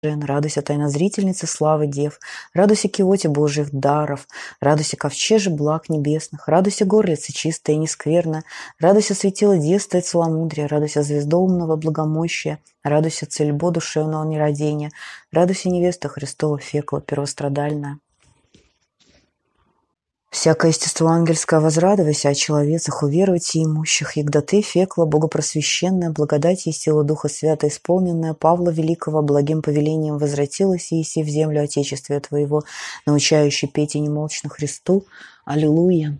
Радуйся, тайнозрительница славы дев, радуйся, киоте Божьих даров, радуйся, ковчеже благ небесных, радуйся, горлица чистая и нескверная, радуйся, светило детства и целомудрия, радуйся, звездоумного благомощия, радуйся, цельбо душевного нерадения, радуйся, невеста Христова фекла первострадальная. Всякое естество ангельское возрадуйся о человецах, уверуйте имущих, егда ты, фекла, богопросвященная, благодати и сила Духа Свята исполненная, Павла Великого благим повелением возвратилась еси в землю Отечествия Твоего, научающий петь и немолчно Христу. Аллилуйя!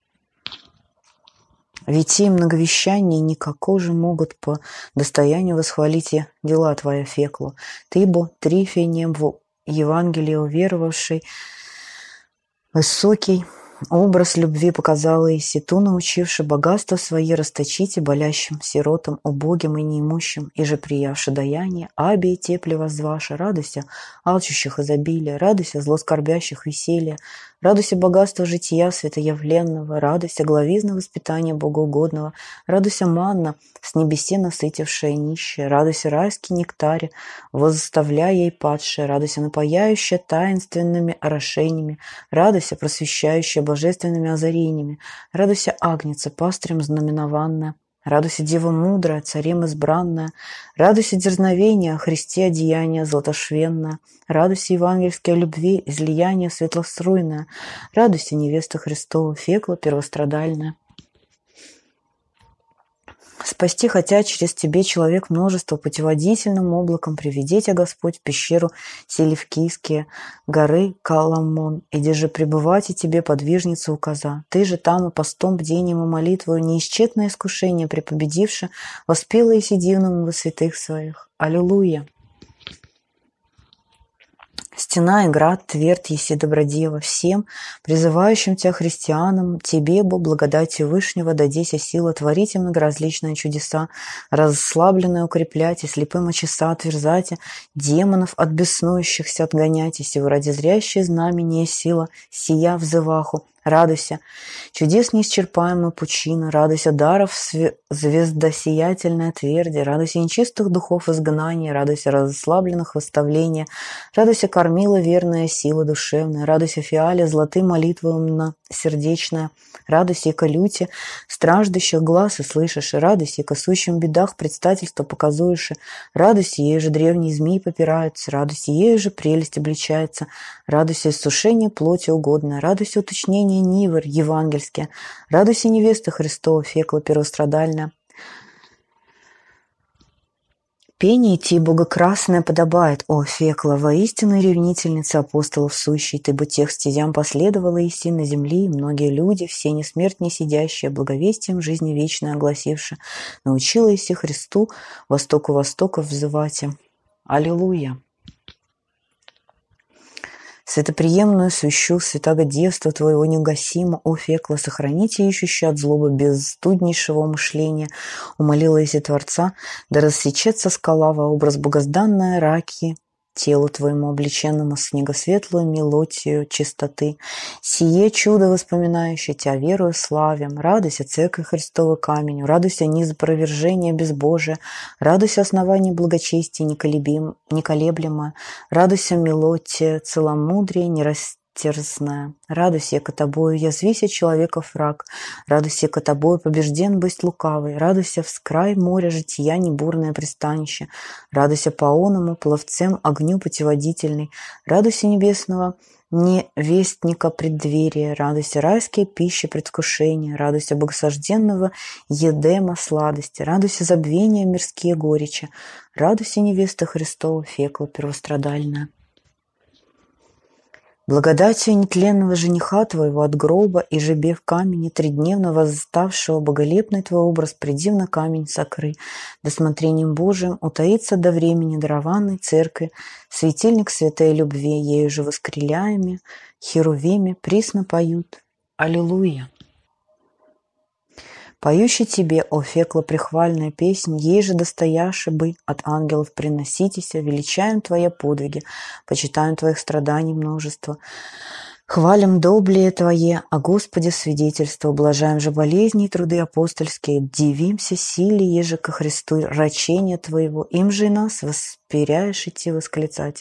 Ведь и многовещание никако же могут по достоянию восхвалить и дела Твоя, фекла. Ты бо трифе небо Евангелие уверовавший, высокий образ любви показала Иси, ту научивши богатство свои расточите болящим, сиротам, убогим и неимущим, и же приявши даяние, аби и тепле возваша, радуйся алчущих изобилия, радуйся злоскорбящих веселья, радуйся богатства жития святоявленного, радуйся главизна воспитания богоугодного, радуйся манна, с небесе насытившая нищая, радуйся райский нектаре, возоставляя ей падшая, радуйся напаяющая таинственными орошениями, радуйся просвещающая божественными озарениями, радуйся агнеца, пастырем знаменованная, радуйся дева мудрая, царем избранная, радуйся дерзновение, о Христе одеяние златошвенное, радуйся евангельской любви, излияние светлоструйное, радуйся невеста Христова, фекла первострадальная. Спасти хотя через тебе человек множество путеводительным облаком приведи тебя, Господь, в пещеру Селевкийские горы Каламон, иди же пребывать и тебе подвижницу указа. Ты же там и постом, бдением и молитвою неисчетное искушение препобедивши, воспела и дивному во святых своих. Аллилуйя! Стена и град тверд еси добродева всем, призывающим тебя христианам, тебе, бо благодатью Вышнего, дадися сила творить и многоразличные чудеса, расслабленные укреплять и слепым очеса отверзать, демонов от беснующихся отгонять, и сего ради зрящие знамения сила, сия взываху. Радуйся, чудес неисчерпаемая пучина, радуйся даров звездосиятельная тверди, радуйся нечистых духов изгнания, радуйся разослабленных восставления, радуйся кормила верная сила душевная, радуйся фиале золотым молитвам сердечная, радуйся и колюте страждущих глаз и слышишь, и радуйся и косущим бедах предстательство показуешь, радуйся, ею же древние змеи попираются, радуйся, ею же прелесть обличается, радуйся иссушение плоти угодное, радуйся уточнение нивер евангельские, радуйся невеста Христова, фекла первострадальная. Пение ти богокрасное подобает, о, фекла, воистину ревнительница апостолов сущей, ты бы тех стезям последовала иси на земли, и многие люди, все несмертне сидящие, благовестием жизни вечной огласивши, научила иси Христу востоку востоков взывать. Аллилуйя! Святоприемную свящу святаго девства Твоего неугасимо, о фекла, сохраните ищущие от злобы безстуднейшего мышления, умолила иси Творца, да рассечется скала во образ богозданная раки, телу Твоему облеченному снегосветлую мелотию чистоты. Сие чудо воспоминающее Тебя верою славим. Радуйся, Церковь Христова каменю, радуйся низ опровержения безбожия, радуйся основание благочестия неколеблемое, радуйся мелотия целомудрие нерастерзная. Радуйся, яко Тобою язвися человеков враг, радуйся, яко Тобою побежден быть лукавый, радуйся вскрай моря жития небурное пристанище, радуйся по оному пловцем огню путеводительный, радуйся небесного невестника преддверия, радуйся райские пищи предвкушения, радуйся богосожденного едема сладости, радуйся забвения мирские горечи, радуйся невеста Христова, фекла первострадальная. Благодатью нетленного жениха Твоего от гроба и жебе в камени тридневно возставшего боголепный Твой образ приди на камень сокры, досмотрением Божиим утаится до времени дарованной церкви, светильник святой любви, ею же воскреляями, херувими присно поют. Аллилуйя! Поющий тебе, о фекла, прихвальная песнь, ей же достояши бы от ангелов приноситеся, величаем Твои подвиги, почитаем Твоих страданий множество. Хвалим доблие Твое, о Господе свидетельство, ублажаем же болезни и труды апостольские, дивимся силе еже ко Христу рачения Твоего, им же и нас воспиряешь идти восклицать.